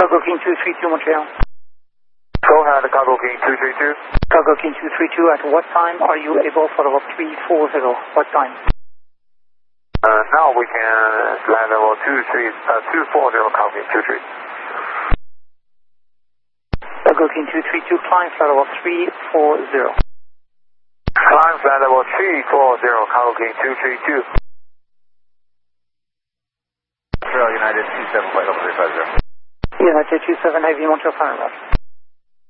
Cargo King 232 Montreal. Go ahead, Cargo King 232. Cargo King 232, at what time are you able for level 340? What time? Now we can land level 240, Cargo King 23. Cargo King 232, climb flight level 340. Climb flight level 340, Cargo King 232. Montreal United 27, flight level 350. United 27, Heavy Montreal, final.